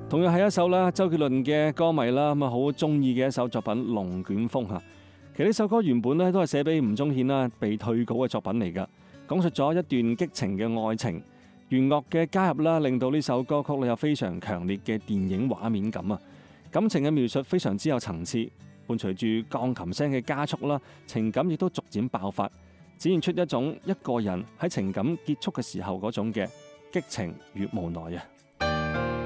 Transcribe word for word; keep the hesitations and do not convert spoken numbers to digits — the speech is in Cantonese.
同樣係一首啦，周杰倫嘅歌迷啦咁啊好中意嘅一首作品《龍捲風》嚇。其實呢首歌原本咧都係寫俾吳宗憲啦被退稿嘅作品嚟㗎，講述咗一段激情嘅愛情。弦樂嘅加入啦，令到呢首歌曲咧有非常強烈嘅電影畫面感啊！感情嘅描述非常之有層次，伴隨住鋼琴聲嘅加速啦，情感亦都逐漸爆發，展現出一種一個人喺情感結束嘅時候嗰種嘅激情與無奈啊！